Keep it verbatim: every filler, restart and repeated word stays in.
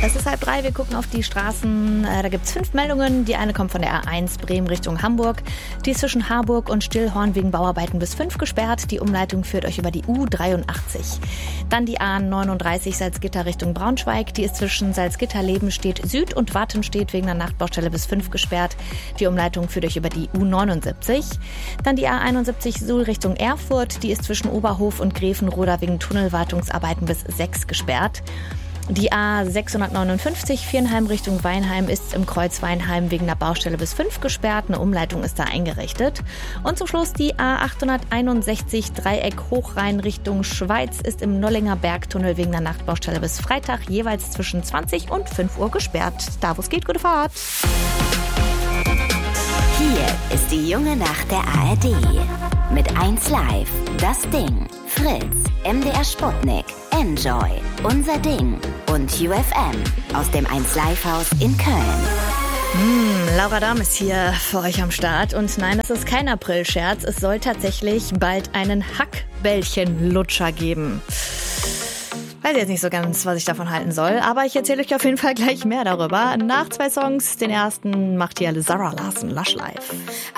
Es ist halb drei, wir gucken auf die Straßen. Da gibt es fünf Meldungen. Die eine kommt von der A eins Bremen Richtung Hamburg. Die ist zwischen Harburg und Stillhorn wegen Bauarbeiten bis fünf gesperrt. Die Umleitung führt euch über die U dreiundachtzig. Dann die A neununddreißig Salzgitter Richtung Braunschweig. Die ist zwischen Salzgitter-Lebenstedt Süd und Wattenstedt wegen einer Nachtbaustelle bis fünf gesperrt. Die Umleitung führt euch über die U neunundsiebzig. Dann die A einundsiebzig Suhl Richtung Erfurt. Die ist zwischen Oberhof und Grevenroda wegen Tunnelwartungsarbeiten bis sechs gesperrt. Die A sechshundertneunundfünfzig Viernheim Richtung Weinheim ist im Kreuz Weinheim wegen der Baustelle bis fünf gesperrt. Eine Umleitung ist da eingerichtet. Und zum Schluss die A achthunderteinundsechzig Dreieck Hochrhein Richtung Schweiz ist im Nollinger Bergtunnel wegen der Nachtbaustelle bis Freitag jeweils zwischen zwanzig und fünf Uhr gesperrt. Da wo es geht, gute Fahrt. Hier ist die junge Nacht der A R D. Mit eins Live, das Ding, Fritz, M D R Sputnik, Enjoy, Unser Ding und U F M aus dem eins Live Haus in Köln. Hm, Laura Dahm ist hier für euch am Start. Und nein, das ist kein Aprilscherz. Es soll tatsächlich bald einen Hackbällchenlutscher geben. Weiß jetzt nicht so ganz, was ich davon halten soll, aber ich erzähle euch auf jeden Fall gleich mehr darüber. Nach zwei Songs, den ersten macht hier Sarah Larsen, Lush Life.